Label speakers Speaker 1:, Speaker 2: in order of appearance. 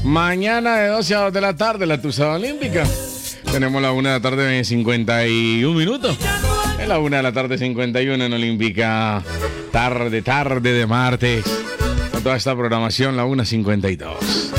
Speaker 1: Mañana de 12 a 2 de la tarde, la Tusa Olímpica. Tenemos la 1 de la tarde, 51 minutos. Es la 1 de la tarde, 51 en Olímpica. Tarde de martes. Con toda esta programación, la 1:52.